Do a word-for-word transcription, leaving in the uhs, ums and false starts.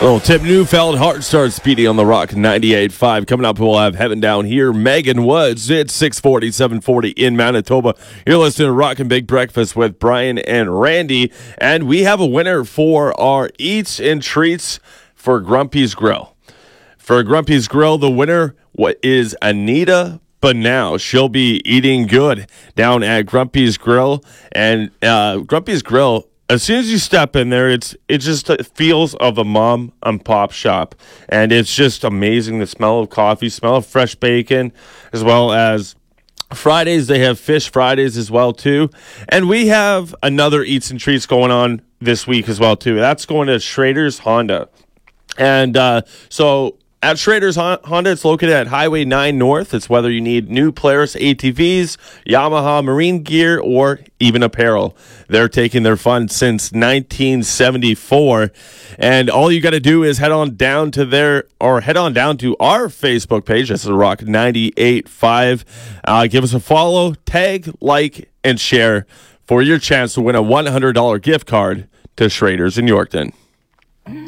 Well, Tim Neufeld, Heart Starts Speedy on the Rock ninety-eight point five. Coming up, we'll have Heaven Down here. Megan Woods. It's six forty, seven forty in Manitoba. You're listening to Rockin' Big Breakfast with Brian and Randy. And we have a winner for our Eats and Treats for Grumpy's Grill. For Grumpy's Grill, the winner is Anita Banau. She'll be eating good down at Grumpy's Grill. And uh, Grumpy's Grill, as soon as you step in there, it's it just feels of a mom and pop shop. And it's just amazing. The smell of coffee, smell of fresh bacon, as well as Fridays. They have fish Fridays as well, too. And we have another Eats and Treats going on this week as well, too. That's going to Schrader's Honda. And uh, so at Schrader's Honda, it's located at Highway nine North. It's whether you need new Polaris A T Vs, Yamaha marine gear, or even apparel. They're taking their fun since nineteen seventy-four. And all you got to do is head on down to their, or head on down to our Facebook page. That's the Rock ninety-eight point five. Uh, give us a follow, tag, like, and share for your chance to win a one hundred dollars gift card to Schrader's in Yorkton.